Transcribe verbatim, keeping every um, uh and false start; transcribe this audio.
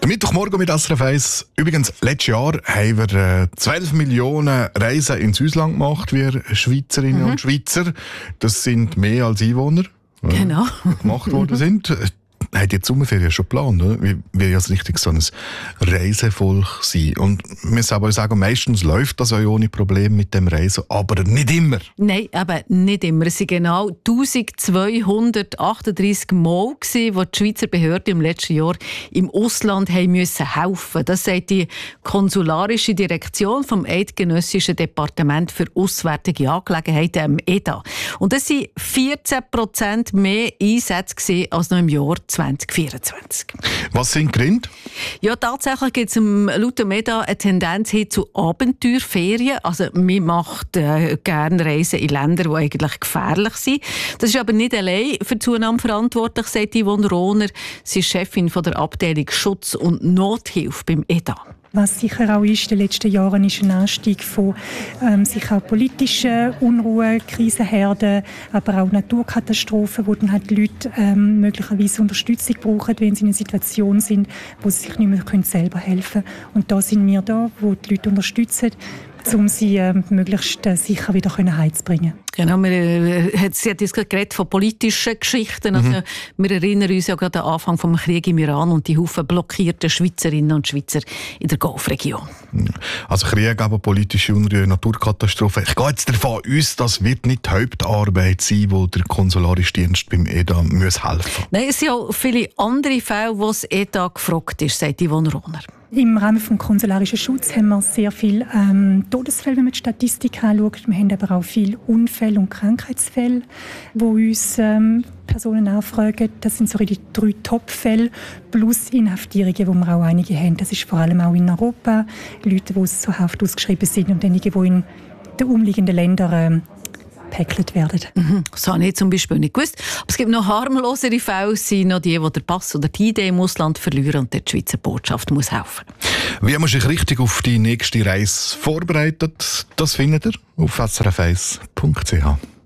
Mittwochmorgen mit S R F eins. Übrigens, letztes Jahr haben wir äh, zwölf Millionen Reisen ins Ausland gemacht, wir Schweizerinnen mhm. und Schweizer. Das sind mehr als Einwohner, äh, genau. gemacht worden sind. Hat jetzt Sommerferien schon geplant, oder? Wir will ja richtig so ein Reisevolk sein. Und wir müssen aber sagen, meistens läuft das ja ohne Probleme mit dem Reisen, aber nicht immer. Nein, aber nicht immer. Es waren genau eintausendzweihundertachtunddreissig Mal, gewesen, wo die Schweizer Behörden im letzten Jahr im Ausland haben müssen helfen. Das sagt die konsularische Direktion vom Eidgenössischen Departement für Auswärtige Angelegenheiten, E D A. Und das waren vierzehn Prozent mehr Einsätze als noch im Jahr zwanzig vierundzwanzig. Was sind die Gründe? Ja, tatsächlich gibt es laut dem E D A eine Tendenz hin zu Abenteuerferien. Also man macht äh, gerne Reisen in Länder, die eigentlich gefährlich sind. Das ist aber nicht allein für die Zunahme verantwortlich, sagt Yvonne Rohner. Sie ist Chefin von der Abteilung Schutz und Nothilfe beim E D A. Was sicher auch ist in den letzten Jahren, ist ein Anstieg von ähm, sicher auch politischen Unruhen, Krisenherden, aber auch Naturkatastrophen, wo dann halt die Leute ähm, möglicherweise Unterstützung brauchen, wenn sie in einer Situation sind, wo sie sich nicht mehr können selber helfen können. Und da sind wir da, wo die Leute unterstützen, um sie äh, möglichst äh, sicher wieder heimzubringen. Genau, wir, äh, sie hat jetzt gerade geredet von politischen Geschichten. Also, mhm. Wir erinnern uns ja gerade an den Anfang des Krieges im Iran und die Haufen blockierten Schweizerinnen und Schweizer in der Golfregion. Also Krieg, aber politische Unruhe, Naturkatastrophen. Ich gehe jetzt davon aus, das wird nicht die Hauptarbeit sein, wo der konsularische Dienst beim E D A helfen muss. Nein, es sind auch viele andere Fälle, wo das E D A gefragt ist, sagt Yvonne Rohner. Im Rahmen des konsularischen Schutzes haben wir sehr viele ähm, Todesfälle, wenn man die Statistik anschaut. Wir haben aber auch viele Unfälle und Krankheitsfälle, wo uns ähm, Personen anfragen. Das sind so die drei Top-Fälle plus Inhaftierungen, wo wir auch einige haben. Das ist vor allem auch in Europa. Leute, die zur Haft ausgeschrieben sind und einige, die in den umliegenden Ländern äh, gepäckelt werden. Mhm. Das habe ich zum Beispiel nicht gewusst. Aber es gibt noch harmlosere Fälle, sind noch die, die den Pass oder die Idee im Ausland verlieren und die Schweizer Botschaft muss helfen. Wie man sich richtig auf die nächste Reise vorbereitet, das findet ihr auf s r f eins punkt c h.